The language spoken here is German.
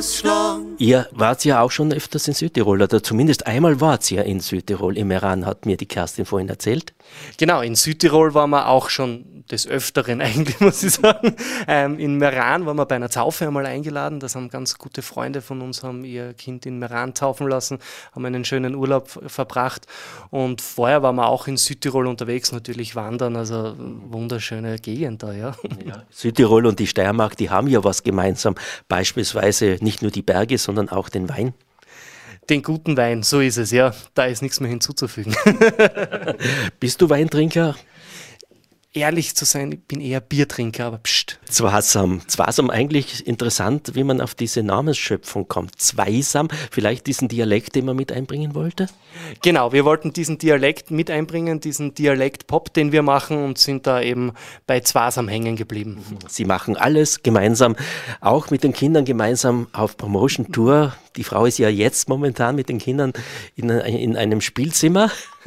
ausschlagen. Ihr wart ja auch schon öfters in Südtirol, oder zumindest einmal wart ihr in Südtirol, im Meran, hat mir die Kerstin vorhin erzählt. Genau, in Südtirol waren wir auch schon des Öfteren eigentlich, muss ich sagen. In Meran waren wir bei einer Taufe einmal eingeladen. Das haben ganz gute Freunde von uns, haben ihr Kind in Meran taufen lassen, haben einen schönen Urlaub verbracht. Und vorher waren wir auch in Südtirol unterwegs, natürlich wandern, also wunderschöne Gegend da, ja. Ja, Südtirol und die Steiermark, die haben ja was gemeinsam. Beispielsweise nicht nur die Berge, sondern auch den Wein. Den guten Wein, so ist es, ja. Da ist nichts mehr hinzuzufügen. Bist du Weintrinker? Ehrlich zu sein, ich bin eher Biertrinker, aber pst. Zwasam. Zwasam, eigentlich interessant, wie man auf diese Namensschöpfung kommt. Zweisam, vielleicht diesen Dialekt, den man mit einbringen wollte? Genau, wir wollten diesen Dialekt mit einbringen, diesen Dialekt-Pop, den wir machen, und sind da eben bei Zwasam hängen geblieben. Sie machen alles gemeinsam, auch mit den Kindern gemeinsam auf Promotion-Tour. Die Frau ist ja jetzt momentan mit den Kindern in einem Spielzimmer.